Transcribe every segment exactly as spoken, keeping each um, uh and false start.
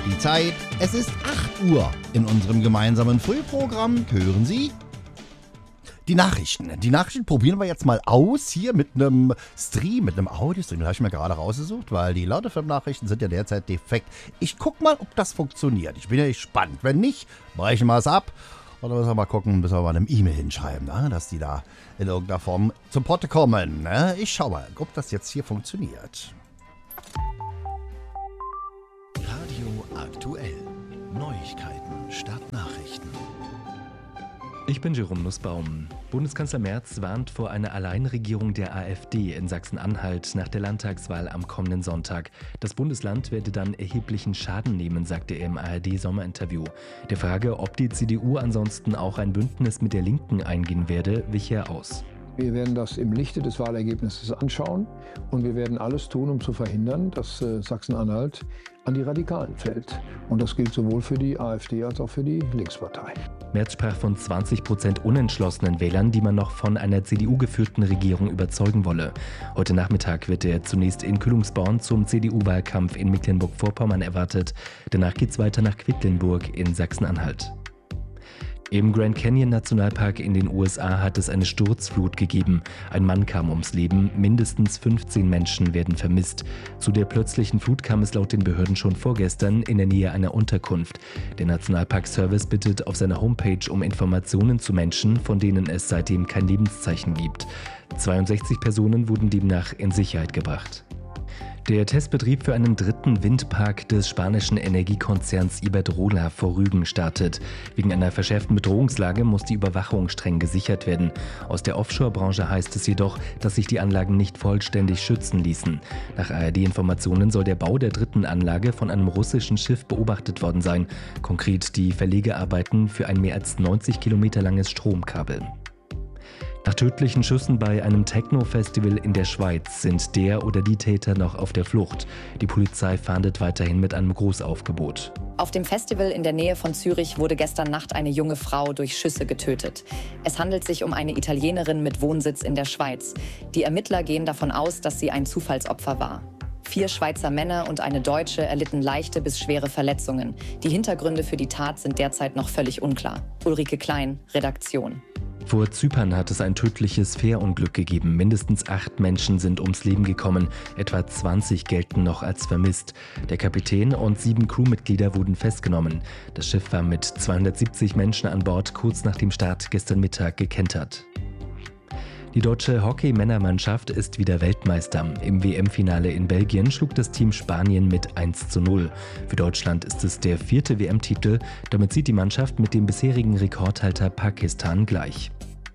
Die Zeit, es ist acht Uhr. In unserem gemeinsamen Frühprogramm hören Sie die Nachrichten. Die Nachrichten probieren wir jetzt mal aus hier mit einem Stream, mit einem Audiostream. Den habe ich mir gerade rausgesucht, weil die Laut F M-Nachrichten sind ja derzeit defekt. Ich guck mal, ob das funktioniert. Ich bin ja gespannt. Wenn nicht, brechen wir es ab. Und dann müssen wir mal gucken, bis wir mal eine E-Mail hinschreiben, ne? Dass die da in irgendeiner Form zum Potte kommen. Ne? Ich schau mal, ob das jetzt hier funktioniert. Radio aktuell. Neuigkeiten statt Nachrichten. Ich bin Jerome Nussbaum. Bundeskanzler Merz warnt vor einer Alleinregierung der AfD in Sachsen-Anhalt nach der Landtagswahl am kommenden Sonntag. Das Bundesland werde dann erheblichen Schaden nehmen, sagte er im A R D-Sommerinterview. Der Frage, ob die C D U ansonsten auch ein Bündnis mit der Linken eingehen werde, wich er aus. Wir werden das im Lichte des Wahlergebnisses anschauen und wir werden alles tun, um zu verhindern, dass äh, Sachsen-Anhalt an die Radikalen fällt. Und das gilt sowohl für die AfD als auch für die Linkspartei. Merz sprach von zwanzig Prozent unentschlossenen Wählern, die man noch von einer C D U-geführten Regierung überzeugen wolle. Heute Nachmittag wird er zunächst in Kühlungsborn zum C D U-Wahlkampf in Mecklenburg-Vorpommern erwartet. Danach geht's weiter nach Quedlinburg in Sachsen-Anhalt. Im Grand Canyon Nationalpark in den U S A hat es eine Sturzflut gegeben. Ein Mann kam ums Leben, mindestens fünfzehn Menschen werden vermisst. Zu der plötzlichen Flut kam es laut den Behörden schon vorgestern in der Nähe einer Unterkunft. Der Nationalpark-Service bittet auf seiner Homepage um Informationen zu Menschen, von denen es seitdem kein Lebenszeichen gibt. zweiundsechzig Personen wurden demnach in Sicherheit gebracht. Der Testbetrieb für einen dritten Windpark des spanischen Energiekonzerns Iberdrola vor Rügen startet. Wegen einer verschärften Bedrohungslage muss die Überwachung streng gesichert werden. Aus der Offshore-Branche heißt es jedoch, dass sich die Anlagen nicht vollständig schützen ließen. Nach A R D-Informationen soll der Bau der dritten Anlage von einem russischen Schiff beobachtet worden sein. Konkret die Verlegearbeiten für ein mehr als neunzig Kilometer langes Stromkabel. Nach tödlichen Schüssen bei einem Techno-Festival in der Schweiz sind der oder die Täter noch auf der Flucht. Die Polizei fahndet weiterhin mit einem Großaufgebot. Auf dem Festival in der Nähe von Zürich wurde gestern Nacht eine junge Frau durch Schüsse getötet. Es handelt sich um eine Italienerin mit Wohnsitz in der Schweiz. Die Ermittler gehen davon aus, dass sie ein Zufallsopfer war. Vier Schweizer Männer und eine Deutsche erlitten leichte bis schwere Verletzungen. Die Hintergründe für die Tat sind derzeit noch völlig unklar. Ulrike Klein, Redaktion. Vor Zypern hat es ein tödliches Fährunglück gegeben. Mindestens acht Menschen sind ums Leben gekommen. Etwa zwanzig gelten noch als vermisst. Der Kapitän und sieben Crewmitglieder wurden festgenommen. Das Schiff war mit zweihundertsiebzig Menschen an Bord kurz nach dem Start gestern Mittag gekentert. Die deutsche Hockey-Männermannschaft ist wieder Weltmeister. Im W M-Finale in Belgien schlug das Team Spanien mit eins zu null. Für Deutschland ist es der vierte W M-Titel. Damit zieht die Mannschaft mit dem bisherigen Rekordhalter Pakistan gleich.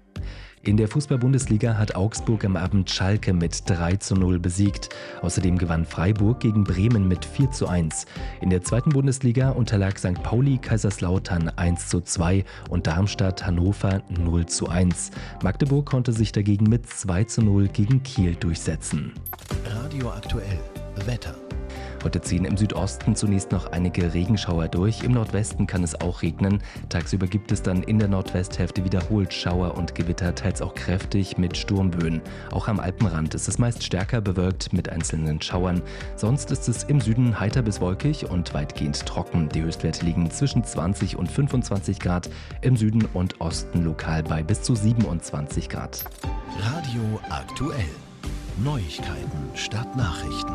In der Fußball-Bundesliga hat Augsburg am Abend Schalke mit drei zu null besiegt. Außerdem gewann Freiburg gegen Bremen mit vier zu eins. In der zweiten Bundesliga unterlag Sankt Pauli Kaiserslautern eins zu zwei und Darmstadt Hannover null zu eins. Magdeburg konnte sich dagegen mit zwei zu null gegen Kiel durchsetzen. Radio aktuell. Wetter. Heute ziehen im Südosten zunächst noch einige Regenschauer durch. Im Nordwesten kann es auch regnen. Tagsüber gibt es dann in der Nordwesthälfte wiederholt Schauer und Gewitter, teils auch kräftig mit Sturmböen. Auch am Alpenrand ist es meist stärker bewölkt mit einzelnen Schauern. Sonst ist es im Süden heiter bis wolkig und weitgehend trocken. Die Höchstwerte liegen zwischen zwanzig und fünfundzwanzig Grad, im Süden und Osten lokal bei bis zu siebenundzwanzig Grad. Radio aktuell. Neuigkeiten statt Nachrichten.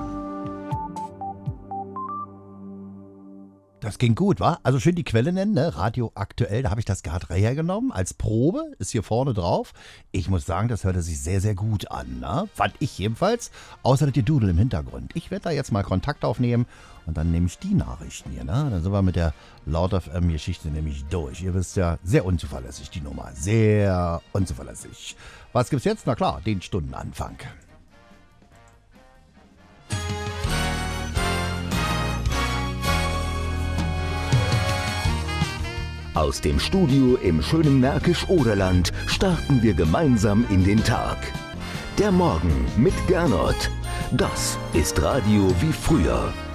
Das ging gut, wa? Also schön die Quelle nennen, ne? Radio aktuell, da habe ich das gerade hergenommen. Als Probe ist hier vorne drauf. Ich muss sagen, das hörte sich sehr, sehr gut an, ne? Fand ich jedenfalls. Außer die Dudel im Hintergrund. Ich werde da jetzt mal Kontakt aufnehmen und dann nehme ich die Nachrichten hier, ne? Dann sind wir mit der Laut F M-Geschichte nämlich durch. Ihr wisst ja, sehr unzuverlässig die Nummer. Sehr unzuverlässig. Was gibt's jetzt? Na klar, den Stundenanfang. Aus dem Studio im schönen Märkisch-Oderland starten wir gemeinsam in den Tag. Der Morgen mit Gernot. Das ist Radio wie früher.